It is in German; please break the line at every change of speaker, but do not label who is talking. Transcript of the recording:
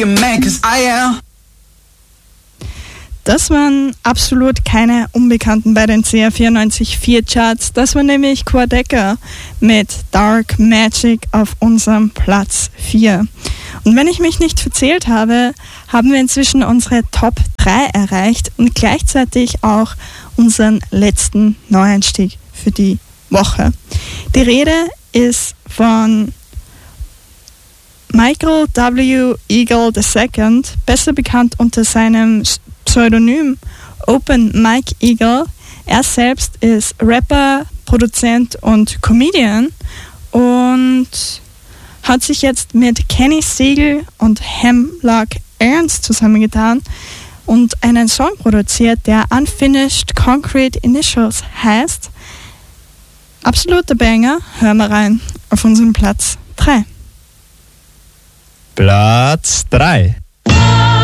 be a man, 'cause I am.
Das waren absolut keine Unbekannten bei den CR94 Charts. Das war nämlich Quadeca mit Dark Magic auf unserem Platz 4. Und wenn ich mich nicht verzählt habe, haben wir inzwischen unsere Top 3 erreicht und gleichzeitig auch unseren letzten Neueinstieg für die Woche. Die Rede ist von Michael W. Eagle II, besser bekannt unter seinem Pseudonym Open Mike Eagle. Er selbst ist Rapper, Produzent und Comedian und hat sich jetzt mit Kenny Siegel und Hemlock Ernst zusammengetan und einen Song produziert, der Unfinished Concrete Initials heißt. Absoluter Banger, hören wir rein auf unseren Platz 3.
Platz 3.